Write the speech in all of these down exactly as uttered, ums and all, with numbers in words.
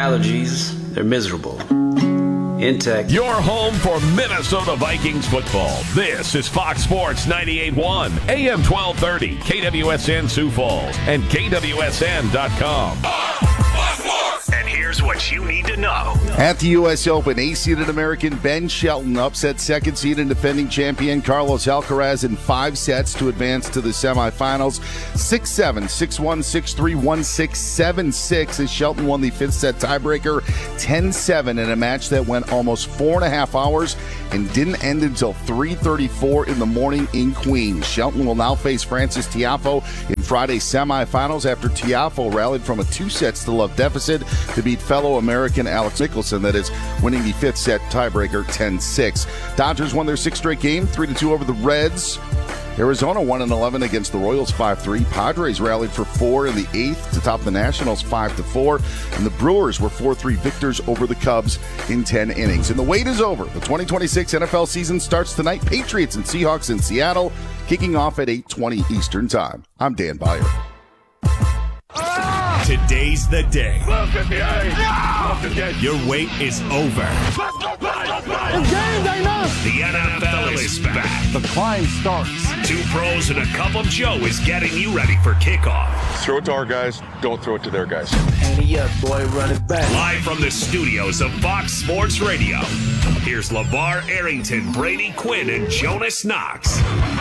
allergies, they're miserable. Intech. Your home for Minnesota Vikings football. This is Fox Sports ninety-eight point one, A M twelve thirty, K W S N Sioux Falls, and K W S N dot com. And here's what you need to know. At the U S Open, eighth-seeded American Ben Shelton upset second-seed and defending champion Carlos Alcaraz in five sets to advance to the semifinals. six seven, six one, six three, one six, seven six as Shelton won the fifth set tiebreaker ten seven in a match that went almost four and a half hours and didn't end until three thirty-four in the morning in Queens. Shelton will now face Francis Tiafoe in Friday's semifinals after Tiafoe rallied from a two sets to love deficit to beat fellow American Alex Mickelson, that is, winning the fifth set tiebreaker ten six. Dodgers won their sixth straight game, three to two over the Reds. Arizona one and eleven against the Royals five three. Padres rallied for four in the eighth to top the Nationals five to four. And the Brewers were four three victors over the Cubs in ten innings. And the wait is over. The twenty twenty-six N F L season starts tonight. Patriots and Seahawks in Seattle, kicking off at eight twenty Eastern Time. I'm Dan Beyer. Today's the day. Your wait is over. The N F L is back. The climb starts. Two pros and a cup of Joe is getting you ready for kickoff. Throw it to our guys. Don't throw it to their guys. Handy up, boy, run it back. Live from the studios of Fox Sports Radio, here's LeVar Arrington, Brady Quinn, and Jonas Knox.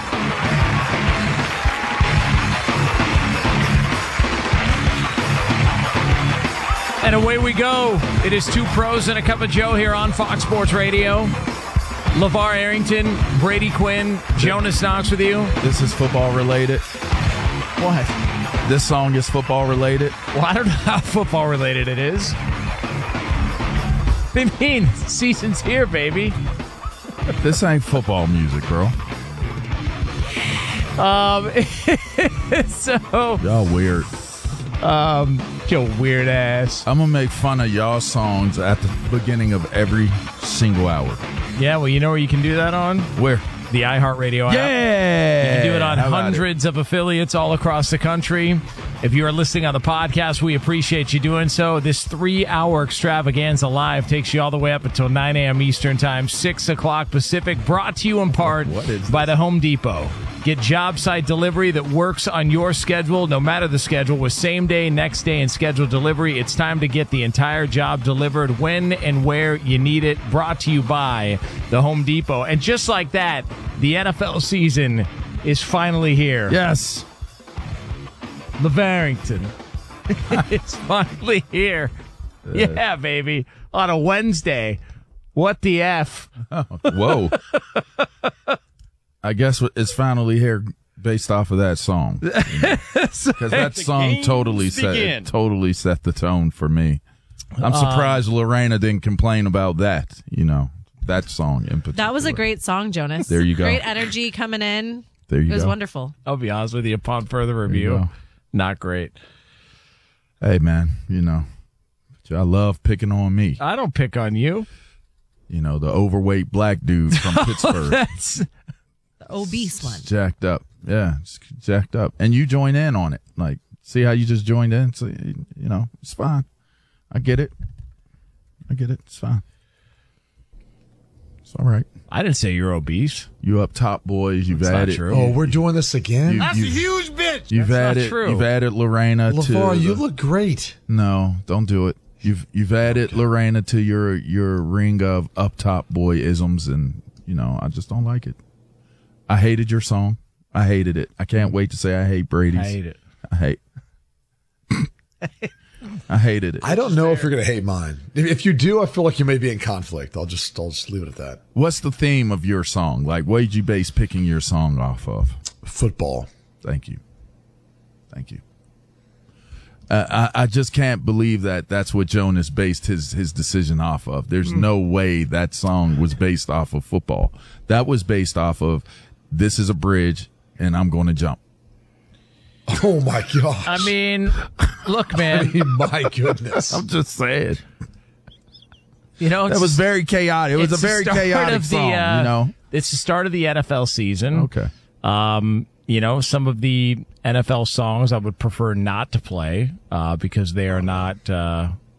And away we go. It is two pros and a cup of Joe here on Fox Sports Radio. LeVar Arrington, Brady Quinn, Jonas Knox with you. This is football related. What? This song is football related. Well, I don't know how football related it is. I mean, season's here, baby. This ain't football music, bro. Um, so y'all weird. Um, your weird ass. I'm gonna make fun of y'all songs at the beginning of every single hour. Yeah, well, you know where you can do that on? Where? The iHeartRadio app. Yeah! You can do it on How about hundreds it? of affiliates all across the country. If you are listening on the podcast, we appreciate you doing so. This three-hour extravaganza live takes you all the way up until nine a.m. Eastern Time, six o'clock Pacific, brought to you in part by the Home Depot. Get job site delivery that works on your schedule, no matter the schedule, with same day, next day, and scheduled delivery. It's time to get the entire job delivered when and where you need it. Brought to you by the Home Depot. And just like that, the N F L season is finally here. Yes. LeVar Arrington. It's finally here. Uh, yeah, baby. On a Wednesday. What the F? Oh, whoa. I guess it's finally here based off of that song. Because you know? That song totally set, totally set the tone for me. I'm surprised um, Lorena didn't complain about that, you know, that song in particular. That was a great song, Jonas. There you go. Great energy coming in. There you go. It was go. wonderful. I'll be honest with you, upon further review, not great. Hey, man, you know, I love picking on me. I don't pick on you. You know, the overweight black dude from Pittsburgh. That's the obese one. Jacked up. Yeah, it's jacked up. And you join in on it. Like, see how you just joined in? So, you know, it's fine. I get it. I get it. It's fine. It's all right. I didn't say you're obese. You up top, boys. You've That's added. True. Oh, we're doing this again? You, That's you, a huge bitch. You've That's added. not true. You've added Lorena LeVar, to. you the, look great. No, don't do it. You've you've added okay. Lorena to your your ring of up top boy isms, and you know I just don't like it. I hated your song. I hated it. I can't wait to say I hate Brady's. I hate it. I hate. I hated it. I don't know if you're going to hate mine. If, if you do, I feel like you may be in conflict. I'll just I'll just leave it at that. What's the theme of your song? Like, what did you base picking your song off of? Football. Thank you. Thank you. Uh, I, I just can't believe that that's what Jonas based his, his decision off of. There's mm. no way that song was based off of football. That was based off of, this is a bridge, and I'm going to jump. Oh, my gosh. I mean, look, man. I mean, my goodness. I'm just saying. You know, that was very chaotic. It was a very chaotic the, song, uh, you know. It's the start of the N F L season. Okay. Um, you know, some of the N F L songs I would prefer not to play uh, because they are not uh,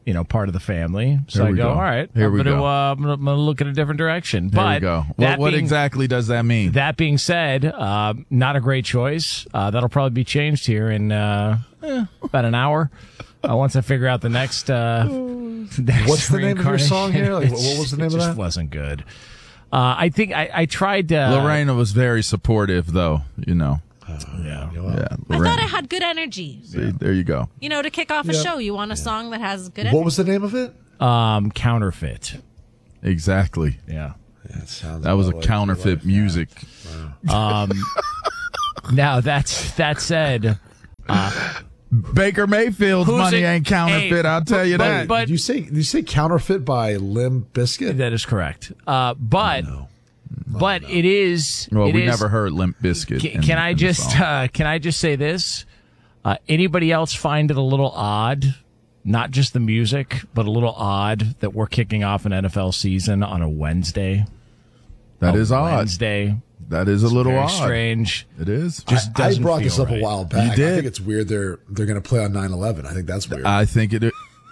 you know, part of the family. So Here I we go, go. all right, Here I'm we gonna, go. Uh, I'm, gonna, I'm gonna look at a different direction. There but we go. What, that what being- exactly does that mean? That being said, uh, not a great choice. Uh, that'll probably be changed here in uh, eh, about an hour. Uh, once I figure out the next. Uh, next What's the name of your song here? Like, what It's- was the name it of just that? wasn't good. Uh, I think I, I tried. Uh, Lorena was very supportive, though. You know. Yeah. Yeah. I Lorena. thought I had good energy. See, there you go. You know, to kick off a Yeah. show, you want a song that has good energy. What was the name of it? Um, counterfeit. Exactly. Yeah. Yeah, it sounds That was a about like counterfeit your life. music. Um, now that's that said, Baker Mayfield's Who's money it- ain't counterfeit. Hey, I'll tell you but- that. but- Did you say did you say Counterfeit by Limp Bizkit? that is correct. Uh, but but it is. well, it we is- never heard Limp Bizkit. Can, in- can I in the just song. uh, can I just say this? Uh, anybody else find it a little odd? Not just the music, but a little odd that we're kicking off an N F L season on a Wednesday. That A is odd. Wednesday. That is a little Very odd. strange. It is. Just I, I doesn't brought feel this up right. a while back. You did. I think it's weird they're they're going to play on nine eleven. I think that's weird. I think it.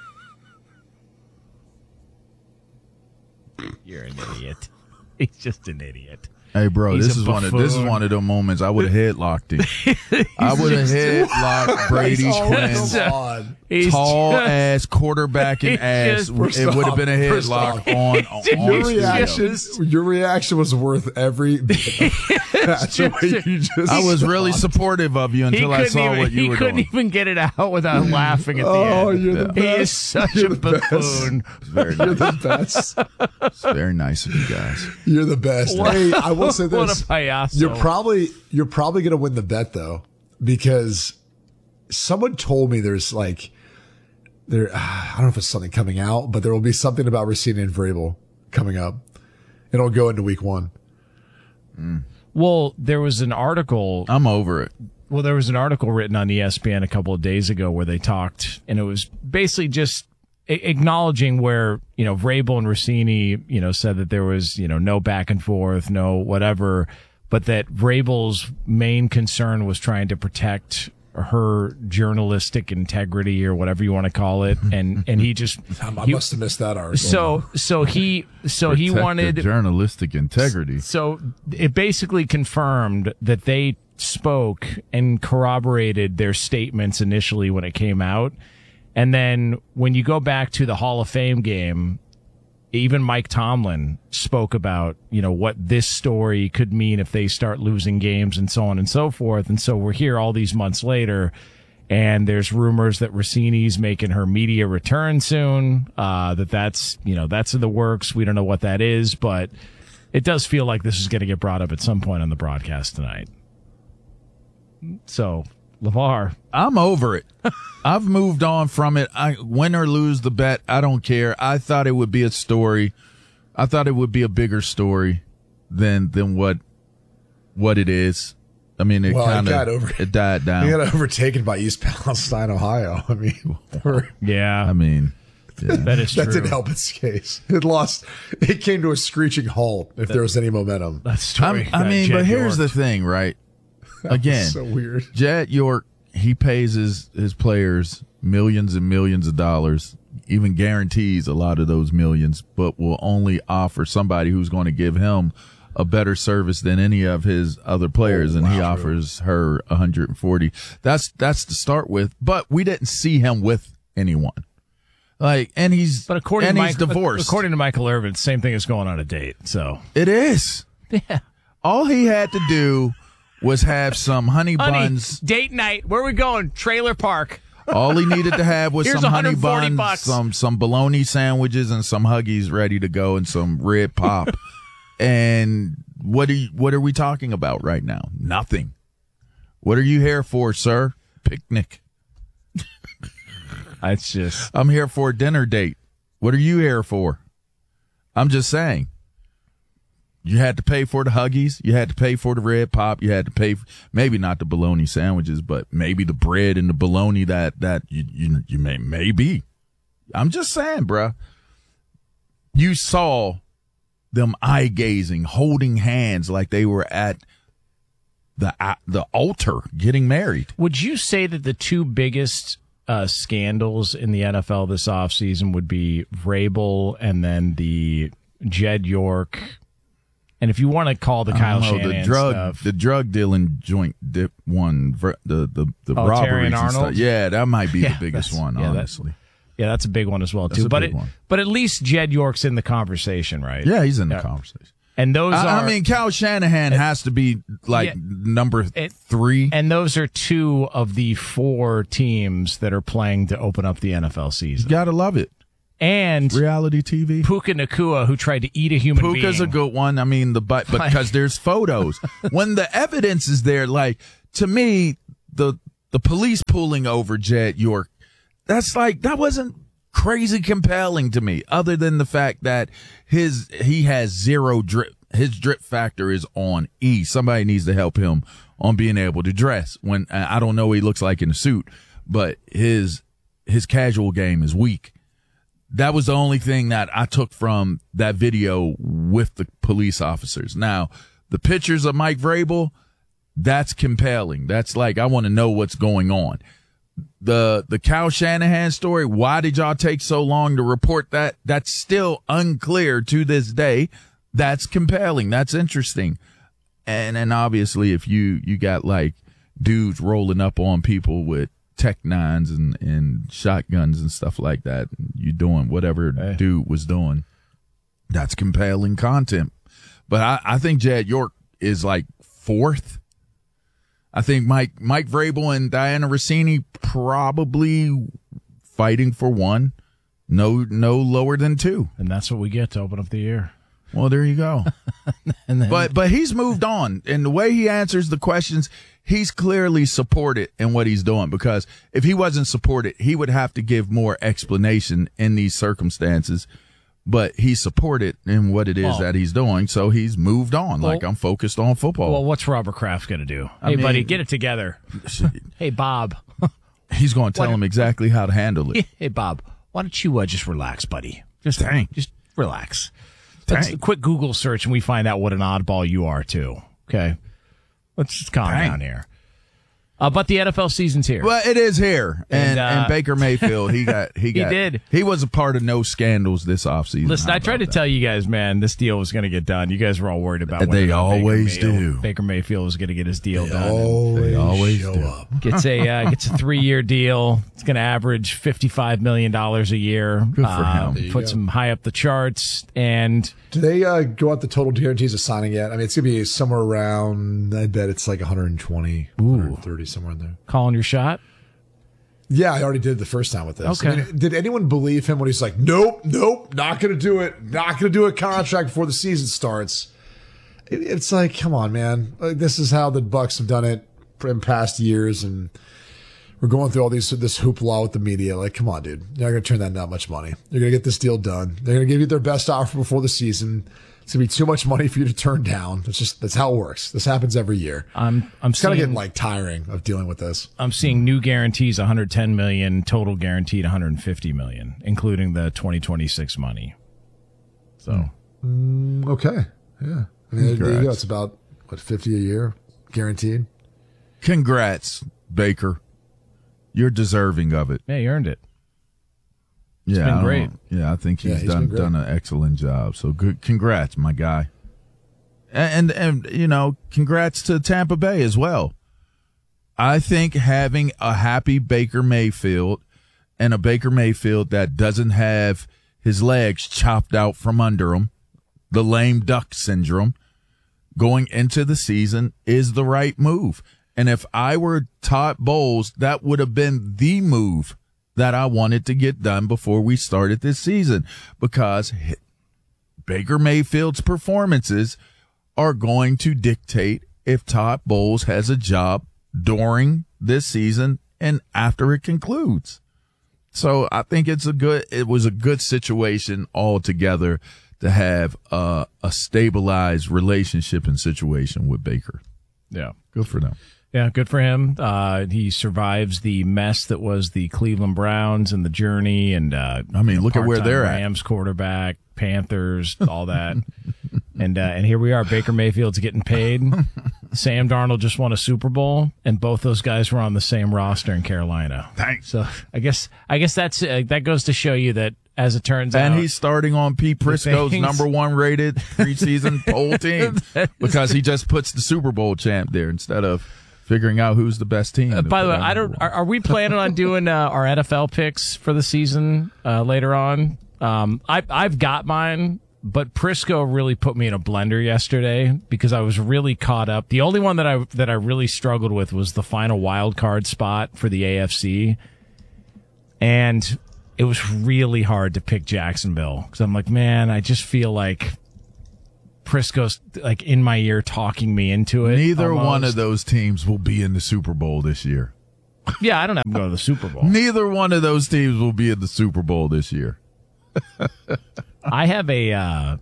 You're an idiot. He's just an idiot. Hey, bro, He's this a is one of this is buffoon. one of them moments I would have headlocked him. I would have headlocked Brady Oh, Quinn. come on. He's Tall just- ass quarterbacking He's ass. just- First It would have been a off, first headlock off, on on, Your on Your studio. reaction, your reaction was worth every bit of that. The way you just I was really stopped. supportive of you He until I couldn't saw even, what you he were couldn't doing. even get it out without laughing at the Oh, end. you're the He is best. such You're a the best. buffoon. Very You're nice. the best. It's very nice of you guys. You're the best. Hey, I will say What this: a payaso. you're probably you're probably going to win the bet though, because someone told me there's like there. I don't know if it's something coming out, but there will be something about Racine and Vrabel coming up. It'll go into week one. Well, there was an article. I'm over it. Well, there was an article written on E S P N a couple of days ago where they talked, and it was basically just a- acknowledging where, you know, Vrabel and Rossini, you know, said that there was, you know, no back and forth, no whatever, but that Vrabel's main concern was trying to protect her journalistic integrity or whatever you want to call it, and and he just I he- must have missed that article. so so he so he Protect the wanted journalistic integrity. so it basically confirmed that they spoke and corroborated their statements initially when it came out. And then when you go back to the Hall of Fame game, even Mike Tomlin spoke about, you know, what this story could mean if they start losing games and so on and so forth. And so we're here all these months later, and there's rumors that Rossini's making her media return soon, uh, that that's, you know, that's in the works. We don't know what that is, but it does feel like this is going to get brought up at some point on the broadcast tonight. So, LeVar. I'm over it. I've moved on from it. I win or lose the bet, I don't care. I thought it would be a story. I thought it would be a bigger story than than what what it is. I mean, it Well, it kind got of over- it died down. They got overtaken by East Palestine, Ohio. I mean, we're- Yeah, I mean, yeah. that is true. that didn't help its case. It lost. It came to a screeching halt. If there was any momentum, That story. I'm- I that mean, Jed but here's York. the thing, right? Again, so weird. Jet York, he pays his, his players millions and millions of dollars, even guarantees a lot of those millions, but will only offer somebody who's going to give him a better service than any of his other players, Oh, and he wow. offers her one hundred forty. That's that's to start with, but we didn't see him with anyone. Like, and he's But according and to he's Mike, divorced. according to Michael Irvin, same thing as going on a date. So It is. yeah, All he had to do was have some honey, honey, buns. date night. Where are we going? Trailer park. All he needed to have was Here's some honey one hundred forty buns, bucks. some some bologna sandwiches, and some Huggies ready to go, and some red pop. And what are you, what are we talking about right now? Nothing. What are you here for, sir? Picnic. It's just I'm here for a dinner date. What are you here for? I'm just saying. You had to pay for the Huggies. You had to pay for the red pop. You had to pay, for, maybe not the bologna sandwiches, but maybe the bread and the bologna that, that you, you, you may, maybe. I'm just saying, bruh. You saw them eye gazing, holding hands like they were at the, uh, the altar getting married. Would you say that the two biggest uh, scandals in the N F L this offseason would be Vrabel and then the Jed York. And if you want to call the Kyle know, Shanahan the drug, stuff, the drug dealing joint dip one, the the the oh, robberies and Arnold? stuff. Yeah, that might be Yeah, the biggest one, yeah, honestly. yeah, that's a big one as well That's too. a But big it, one. but at least Jed York's in the conversation, right? Yeah, he's in the Yeah. conversation. And those I, are, I mean, Kyle Shanahan it, has to be like yeah, number it, three. And those are two of the four teams that are playing to open up the N F L season. You gotta love it. And reality T V. Puka Nacua, who tried to eat a human being. Puka's a good one. I mean, the but Like- because there's photos. When the evidence is there, like to me, the the police pulling over Jed York, that's like that wasn't crazy compelling to me, other than the fact that his he has zero drip. His drip factor is on E. Somebody needs to help him on being able to dress. When I don't know what he looks like in a suit, but his his casual game is weak. That was the only thing that I took from that video with the police officers. Now, the pictures of Mike Vrabel, that's compelling. That's like, I want to know what's going on. The, the Kyle Shanahan story, why did y'all take so long to report that? That's still unclear to this day. That's compelling. That's interesting. And, and obviously if you, you got like dudes rolling up on people with Tech Nines and, and shotguns and stuff like that, you doing whatever hey. dude was doing, that's compelling content. But I, I think Jed York is like fourth. I think Mike Mike Vrabel and Diana Rossini probably fighting for one, no no lower than two. And that's what we get to open up the year. Well, there you go. and then, but but he's moved on, and the way he answers the questions, he's clearly supported in what he's doing, because if he wasn't supported, he would have to give more explanation in these circumstances. But he's supported in what it is well, that he's doing, so he's moved on. Well, like, I'm focused on football. Well, what's Robert Kraft going to do? I Hey, mean, buddy, get it together. Hey, Bob. He's going to tell What- him exactly how to handle it. Hey, Bob, why don't you uh, just relax, buddy? Just Dang. just relax. Let's Dang. a quick Google search, and we find out what an oddball you are, too. Okay? Let's just calm Dang. down here. Uh, but the N F L season's here. Well, it is here, and And, uh, and Baker Mayfield, he got he got did. he was a part of no scandals this offseason. Listen, How I tried to about tell you guys, man, this deal was going to get done. You guys were all worried about whether They or not Baker always Mayfield- do. Baker Mayfield was going to get his deal done. Always, They always show do. up. Gets a uh, gets a three year deal. It's going to average fifty five million dollars a year. Good for him. There you Puts go. him high up the charts. And Do they uh, go out the total guarantees of signing yet? I mean, it's going to be somewhere around, I bet it's like one hundred twenty, one hundred thirty, somewhere in there. calling your shot. Yeah, I already did the first time with this. Okay. I mean, did anyone believe him when he's like, nope, nope, not going to do it. Not going to do a contract before the season starts. It, it's like, come on, man. Like, this is how the Bucks have done it in past years. And we're going through all these, this hoopla with the media. Like, come on, dude. You're not going to turn that that much money. You're going to get this deal done. They're going to give you their best offer before the season. It's going to be too much money for you to turn down. It's just, that's how it works. This happens every year. I'm I'm It's kind of seeing getting like tiring of dealing with this. I'm seeing new guarantees one hundred ten million, total guaranteed one hundred fifty million, including the twenty twenty-six money. So Okay. Yeah. I mean, there you go. Congrats. It's about, what, fifty a year guaranteed? Congrats, Baker. You're deserving of it. yeah, you earned it. Yeah, been I great. don't- Yeah, I think Yeah, he's, he's done been great. done an excellent job. So good, congrats, my guy. And, and and you know, congrats to Tampa Bay as well. I think having a happy Baker Mayfield and a Baker Mayfield that doesn't have his legs chopped out from under him, the lame duck syndrome, going into the season is the right move. And if I were Todd Bowles, that would have been the move that I wanted to get done before we started this season, because Baker Mayfield's performances are going to dictate if Todd Bowles has a job during this season and after it concludes. So I think it's a good, it was a good situation altogether to have uh, a stabilized relationship and situation with Baker. Yeah. Good for them. Yeah, good for him. Uh, he survives the mess that was the Cleveland Browns and the journey. And uh, I mean, look at where part-time they're at. Rams quarterback, Panthers, all that. and uh, and here we are. Baker Mayfield's getting paid. Sam Darnold just won a Super Bowl, and both those guys were on the same roster in Carolina. Thanks. So I guess I guess that's uh, that goes to show you that, as it turns and out, and he's starting on Pete Prisco's things, number one rated preseason poll team because he just puts the Super Bowl champ there instead of figuring out who's the best team. Uh, by the way, I don't. Are, are we planning on doing uh, our N F L picks for the season uh, later on? Um, I, I've got mine, but Prisco really put me in a blender yesterday because I was really caught up. The only one that I that I really struggled with was the final wild card spot for the A F C, and it was really hard to pick Jacksonville because I'm like, man, I just feel like Prisco's like in my ear talking me into it. Neither almost. One of those teams will be in the Super Bowl this year. Yeah, I don't have to go to the Super Bowl. Neither one of those teams will be in the Super Bowl this year. I have a uh,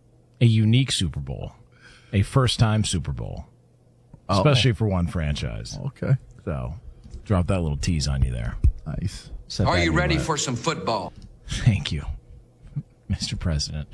a unique Super Bowl, a first time Super Bowl, especially oh. for one franchise. Okay, so drop that little tease on you there. Nice. Set Are you ready right. for some football? Thank you, Mister President.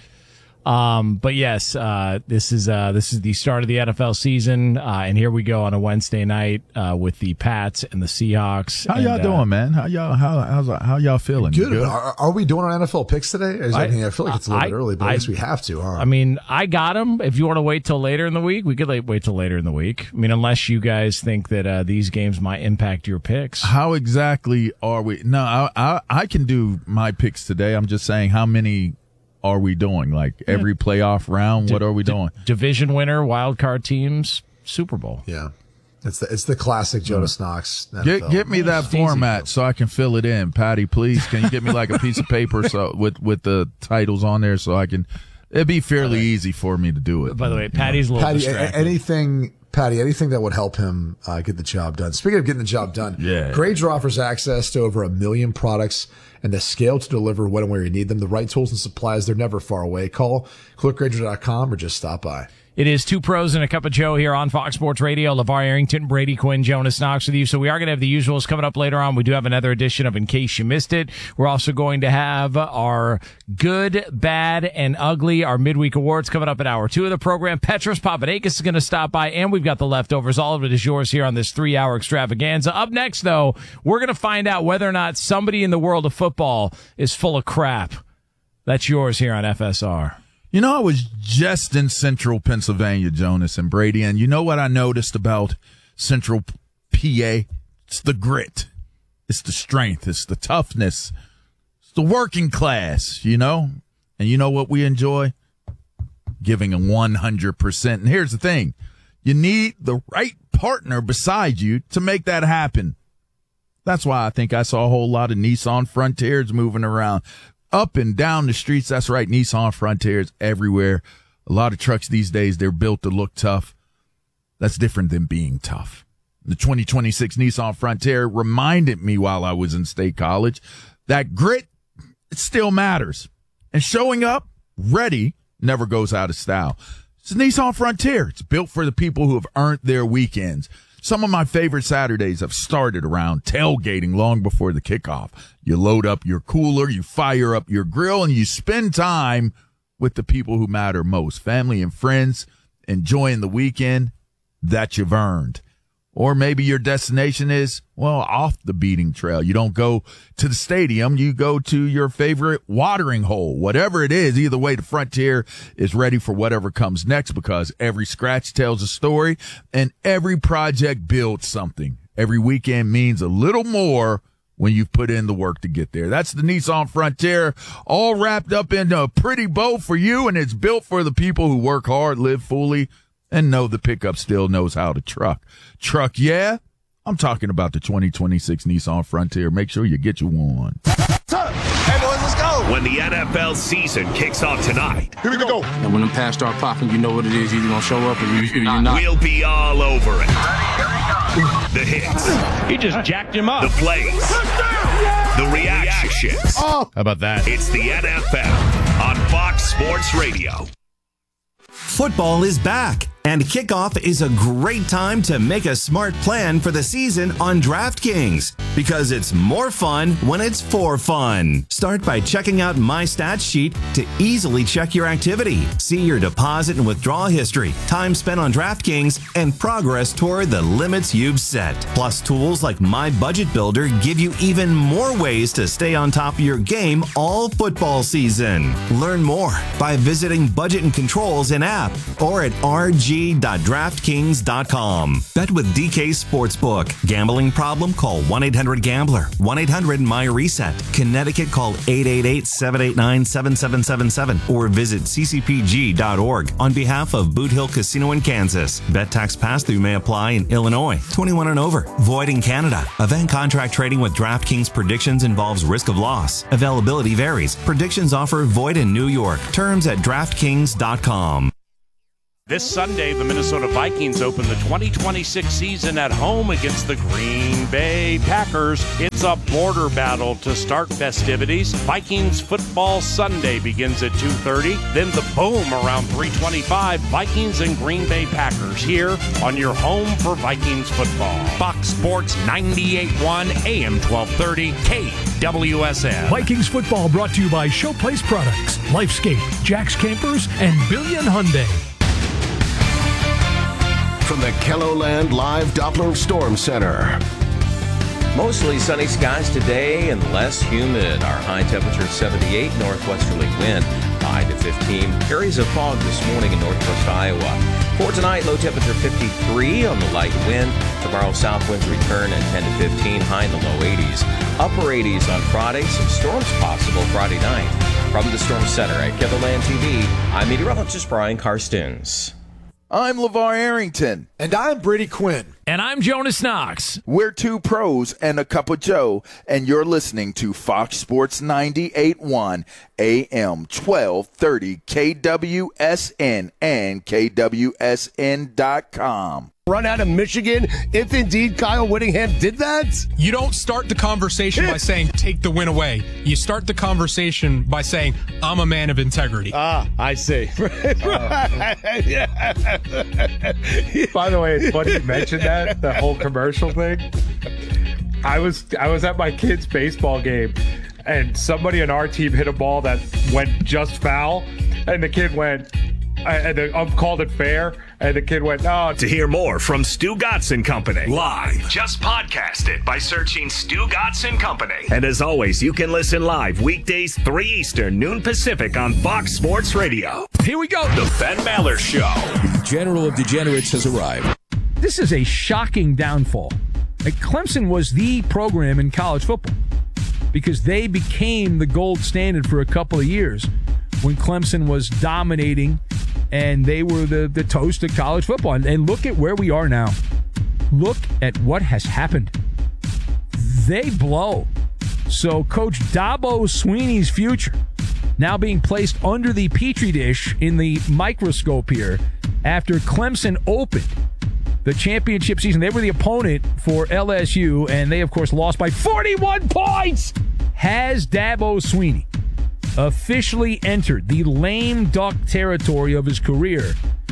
Um, but yes, uh, this is, uh, this is the start of the N F L season. Uh, and here we go on a Wednesday night, uh, with the Pats and the Seahawks. How and, y'all doing, uh, man? How y'all, how, how's, how y'all feeling? Good. good? Are, are we doing our N F L picks today? Is, I, I, mean, I feel like it's a little I, bit early, but I, I guess we have to, huh? I mean, I got them. If you want to wait till later in the week, we could wait till later in the week. I mean, unless you guys think that, uh, these games might impact your picks. How exactly are we? No, I, I, I can do my picks today. I'm just saying how many are we doing? Like every playoff round, what are we doing? D- division winner, wild card teams, Super Bowl. Yeah. It's the it's the classic Jonas Knox. Get get me that format so I can fill it in. Patty, please. Can you get me like a piece of paper so with with the titles on there so I can it'd be fairly easy for me to do it. By the way, Patty's a little Patty, distracted. anything Patty, anything that would help him uh, get the job done. Speaking of getting the job done, yeah. Grainger offers access to over a million products and the scale to deliver when and where you need them. The right tools and supplies, they're never far away. Call click grainger dot com or just stop by. It is Two Pros and a Cup of Joe here on Fox Sports Radio. LeVar Arrington, Brady Quinn, Jonas Knox with you. So we are going to have the usuals coming up later on. We do have another edition of In Case You Missed It. We're also going to have our Good, Bad, and Ugly, our midweek awards coming up at hour two of the program. Petros Papadakis is going to stop by, and we've got the leftovers. All of it is yours here on this three-hour extravaganza. Up next, though, we're going to find out whether or not somebody in the world of football is full of crap. That's yours here on F S R. You know, I was just in central Pennsylvania, Jonas and Brady, and you know what I noticed about central P A? It's the grit. It's the strength. It's the toughness. It's the working class, you know? And you know what we enjoy? Giving a one hundred percent. And here's the thing. You need the right partner beside you to make that happen. That's why I think I saw a whole lot of Nissan Frontiers moving around. Up and down the streets. That's right. Nissan Frontiers everywhere. A lot of trucks these days, they're built to look tough. That's different than being tough. The twenty twenty-six Nissan Frontier reminded me while I was in State College that grit, it still matters. And showing up ready never goes out of style. It's a Nissan Frontier. It's built for the people who have earned their weekends. Some of my favorite Saturdays have started around tailgating long before the kickoff. You load up your cooler, you fire up your grill, and you spend time with the people who matter most, family and friends, enjoying the weekend that you've earned. Or maybe your destination is, well, off the beating trail. You don't go to the stadium. You go to your favorite watering hole. Whatever it is, either way, the Frontier is ready for whatever comes next because every scratch tells a story and every project builds something. Every weekend means a little more when you've put in the work to get there. That's the Nissan Frontier, all wrapped up in a pretty bow for you, and it's built for the people who work hard, live fully, and know the pickup still knows how to truck. Truck, yeah? I'm talking about the twenty twenty-six Nissan Frontier. Make sure you get you one. Hey, boys, let's go. When the N F L season kicks off tonight. Here we go. And when the pads start popping, you know what it is. You're either going to show up or you, you're not. We'll be all over it. The hits. He just jacked him up. The plays. The reactions. Oh. How about that? It's the N F L on Fox Sports Radio. Football is back, And kickoff is a great time to make a smart plan for the season on DraftKings, because it's more fun when it's for fun. Start by checking out My Stats Sheet to easily check your activity, see your deposit and withdrawal history, time spent on DraftKings, and progress toward the limits you've set. Plus, tools like My Budget Builder give you even more ways to stay on top of your game all football season. Learn more by visiting Budget and Controls in app or at r g dot draftkings dot com. Bet with D K Sportsbook. Gambling problem? Call one eight hundred gambler. one eight hundred my reset. Connecticut, call eight eight eight, seven eight nine, seven seven seven seven or visit c c p g dot org on behalf of Boot Hill Casino in Kansas. Bet tax pass-through may apply in Illinois. twenty-one and over. Void in Canada. Event contract trading with DraftKings predictions involves risk of loss. Availability varies. Predictions offer void in New York. Terms at draftkings dot com. This Sunday, the Minnesota Vikings open the twenty twenty-six season at home against the Green Bay Packers. It's a border battle to start festivities. Vikings Football Sunday begins at two thirty. Then the boom around three twenty-five. Vikings and Green Bay Packers here on your home for Vikings football. Fox Sports ninety-eight point one, A M twelve thirty, K W S N. Vikings football brought to you by Showplace Products, Lifescape, Jack's Campers, and Billion Hyundai. From the KELOLAND Live Doppler Storm Center. Mostly sunny skies today and less humid. Our high temperature seventy-eight, northwesterly wind high to fifteen. Areas of fog this morning in northwest Iowa. For tonight, low temperature fifty-three on the light wind. Tomorrow, south winds return at ten to fifteen, high in the low eighties. Upper eighties on Friday. Some storms possible Friday night. From the Storm Center at KELOLAND T V, I'm meteorologist Brian Karstuns. I'm LeVar Arrington. And I'm Brady Quinn. And I'm Jonas Knox. We're two pros and a cup of Joe, and you're listening to Fox Sports ninety-eight point one, A M twelve thirty, K W S N and K W S N dot com. Run out of Michigan, if indeed Kyle Whittingham did that? You don't start the conversation by saying, take the win away. You start the conversation by saying, I'm a man of integrity. Ah, I see. uh, yeah. By the way, it's funny you mentioned that, the whole commercial thing. I was I was at my kid's baseball game, and somebody on our team hit a ball that went just foul, and the kid went, and the ump called it fair, and the kid went, oh. To hear more from Stu Gatz and Company live, just podcast it by searching Stu Gatz and Company. And as always, you can listen live weekdays three Eastern, noon Pacific on Fox Sports Radio. Here we go. The Ben Maller Show. General of Degenerates has arrived. This is a shocking downfall. Like, Clemson was the program in college football because they became the gold standard for a couple of years when Clemson was dominating and they were the, the toast of college football. And, and look at where we are now. Look at what has happened. They blow. So Coach Dabo Swinney's future now being placed under the petri dish in the microscope here after Clemson opened the championship season. They were the opponent for L S U, and they, of course, lost by forty-one points. Has Dabo Swinney officially entered the lame duck territory of his career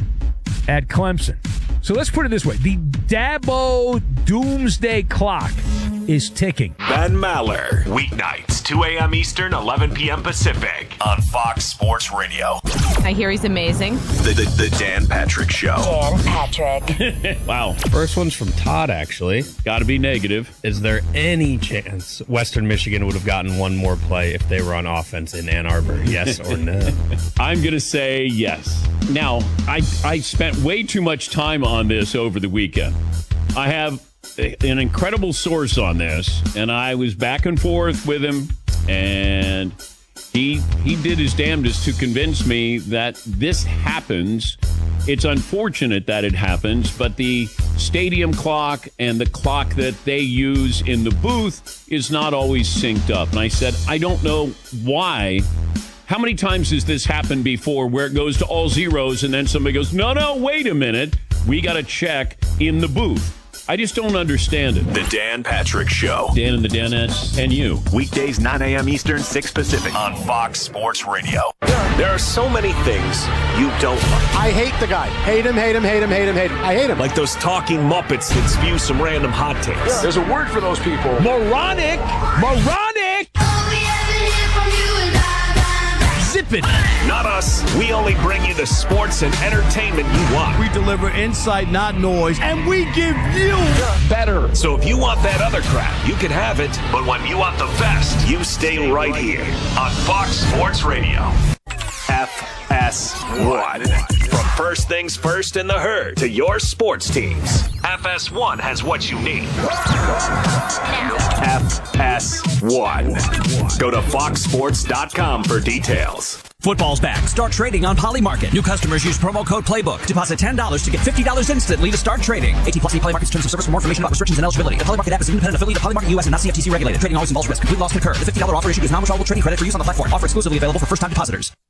at Clemson? So let's put it this way. The Dabo doomsday clock is ticking. Ben Maller, weeknights, two a.m. Eastern, eleven p.m. Pacific on Fox Sports Radio. I hear he's amazing. The, the, the Dan Patrick Show. Dan Patrick. Wow. First one's from Todd, actually. Got to be negative. Is there any chance Western Michigan would have gotten one more play if they were on offense in Ann Arbor? Yes or no? I'm going to say yes. Now, I, I spent way too much time on this over the weekend. I have an incredible source on this, and I was back and forth with him, and he he did his damnedest to convince me that this happens. It's unfortunate that it happens, but the stadium clock and the clock that they use in the booth is not always synced up. And I said, I don't know why. How many times has this happened before where it goes to all zeros and then somebody goes, no, no, wait a minute. We got to check in the booth. I just don't understand it. The Dan Patrick Show. Dan and the Danettes and you. Weekdays nine a.m. Eastern, six Pacific on Fox Sports Radio. There are so many things you don't like. I hate the guy. Hate him, hate him, hate him, hate him, hate him. I hate him. Like those talking Muppets that spew some random hot takes. Yeah, there's a word for those people. Moronic! Moronic! Zip it! Not us. We only bring you the sports and entertainment you want. We deliver insight, not noise, and we give you better. So if you want that other crap, you can have it. But when you want the best, you stay right here on Fox Sports Radio. F S one. From first things first in the herd to your sports teams, F S one has what you need. F S one. Go to fox sports dot com for details. Football's back. Start trading on Polymarket. New customers use promo code Playbook. Deposit ten dollars to get fifty dollars instantly to start trading. eighteen plus Polymarket's terms of service. For more information about restrictions and eligibility. The Polymarket app is an independent affiliate of Polymarket U S and not C F T C regulated. Trading always involves risk. Complete loss concur. The fifty dollars offer issued is non-withdrawable trading credit for use on the platform. Offer exclusively available for first-time depositors.